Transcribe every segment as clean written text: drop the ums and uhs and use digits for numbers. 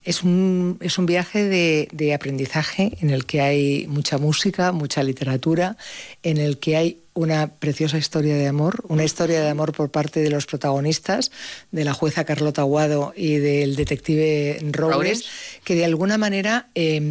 Es un viaje de aprendizaje en el que hay mucha música, mucha literatura, en el que hay una preciosa historia de amor, una historia de amor por parte de los protagonistas, de la jueza Carlota Aguado y del detective Roures, que de alguna manera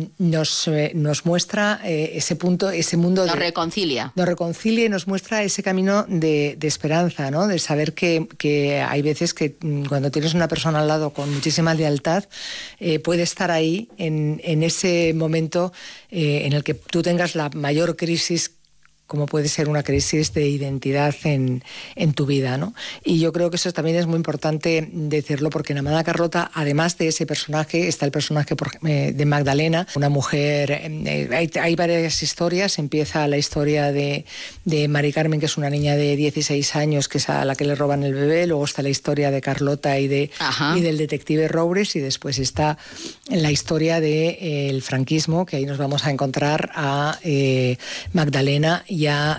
nos muestra ese punto, ese mundo. Nos reconcilia. Nos reconcilia y nos muestra ese camino de esperanza, ¿no? De saber que hay veces que cuando tienes una persona al lado con muchísima lealtad, puede estar ahí en ese momento en el que tú tengas la mayor crisis, como puede ser una crisis de identidad en tu vida, ¿no? Y yo creo que eso también es muy importante decirlo, porque en Amada Carlota, además de ese personaje, está el personaje de Magdalena, una mujer. Hay varias historias. Empieza la historia de Mari Carmen, que es una niña de 16 años, que es a la que le roban el bebé. Luego está la historia de Carlota y del detective Roures, y después está la historia del franquismo, que ahí nos vamos a encontrar a Magdalena y a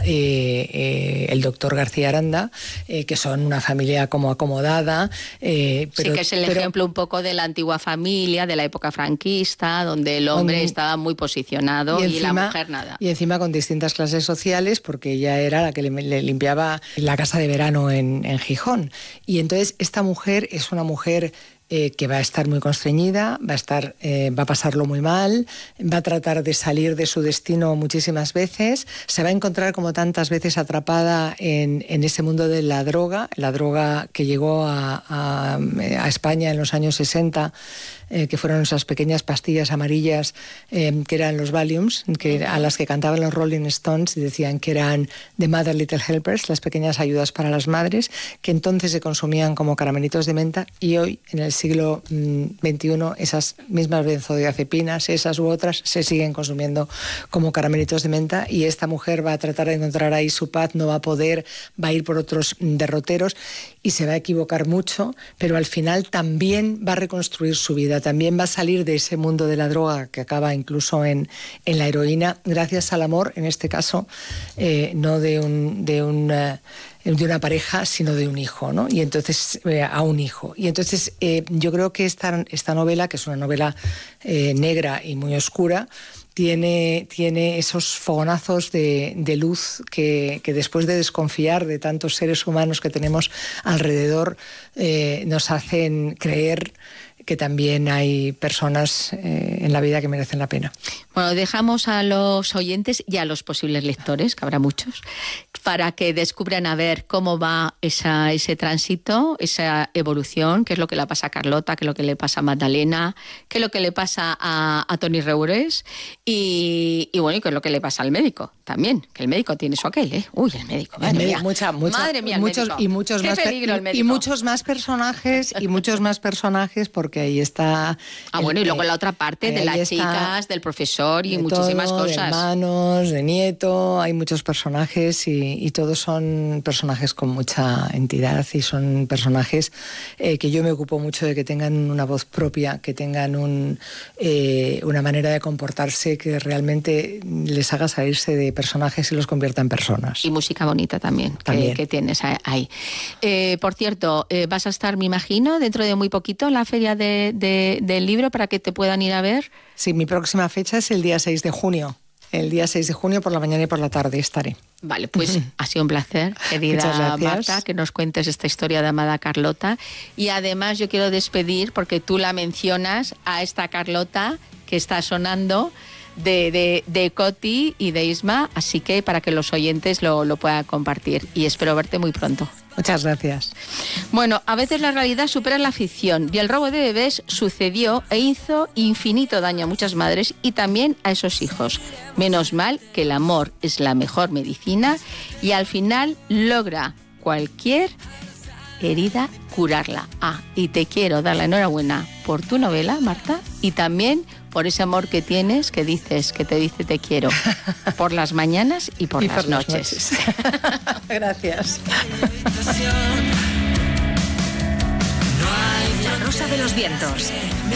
el doctor García Aranda, que son una familia como acomodada. Sí, que es el ejemplo un poco de la antigua familia, de la época franquista, donde el hombre estaba muy posicionado y la mujer nada. Y encima con distintas clases sociales, porque ella era la que le limpiaba la casa de verano en Gijón. Y entonces esta mujer es una mujer que va a estar muy constreñida, va a pasarlo muy mal, va a tratar de salir de su destino muchísimas veces, se va a encontrar como tantas veces atrapada en ese mundo de la droga que llegó a España en los años 60, que fueron esas pequeñas pastillas amarillas que eran los Valiums, a las que cantaban los Rolling Stones y decían que eran The Mother Little Helpers, las pequeñas ayudas para las madres, que entonces se consumían como caramelitos de menta, y hoy, en el siglo XXI, esas mismas benzodiazepinas, esas u otras, se siguen consumiendo como caramelitos de menta, y esta mujer va a tratar de encontrar ahí su paz, no va a poder, va a ir por otros derroteros y se va a equivocar mucho, pero al final también va a reconstruir su vida, también va a salir de ese mundo de la droga que acaba incluso en la heroína, gracias al amor, en este caso, no de una pareja, sino de un hijo, ¿no? Y entonces, a un hijo. Y entonces, yo creo que esta novela, que es una novela negra y muy oscura, tiene esos fogonazos de luz que después de desconfiar de tantos seres humanos que tenemos alrededor, nos hacen creer que también hay personas en la vida que merecen la pena. Bueno, dejamos a los oyentes y a los posibles lectores, que habrá muchos, para que descubran a ver cómo va ese tránsito, esa evolución, qué es lo que le pasa a Carlota, qué es lo que le pasa a Magdalena, qué es lo que le pasa a Toni Roures y bueno, y qué es lo que le pasa al médico también, que el médico tiene su aquel, ¿eh? Uy, el médico, madre mía. Madre mía, muchos más peligro el médico. Y muchos más personajes, porque ahí está... Bueno, y luego la otra parte de las chicas, del profesor y muchísimas cosas. De hermanos, de nieto, hay muchos personajes y todos son personajes con mucha entidad y son personajes que yo me ocupo mucho de que tengan una voz propia, que tengan una manera de comportarse que realmente les haga salirse de personajes y los convierta en personas. Y música bonita también. Que tienes ahí. Por cierto, vas a estar, me imagino, dentro de muy poquito en la feria del libro para que te puedan ir a ver. Sí, mi próxima fecha es el día 6 de junio. El día 6 de junio por la mañana y por la tarde estaré. Vale, pues ha sido un placer, querida Marta, que nos cuentes esta historia de Amada Carlota. Y además yo quiero despedir, porque tú la mencionas, a esta Carlota que está sonando de Coti y de Isma, así que para que los oyentes lo puedan compartir. Y espero verte muy pronto. Muchas gracias. Bueno, a veces la realidad supera la ficción y el robo de bebés sucedió e hizo infinito daño a muchas madres y también a esos hijos. Menos mal que el amor es la mejor medicina y al final logra cualquier herida curarla. Y te quiero dar la enhorabuena por tu novela, Marta, y también por ese amor que tienes, que te dice te quiero, por las mañanas y por las noches. Gracias. La Rosa de los Vientos.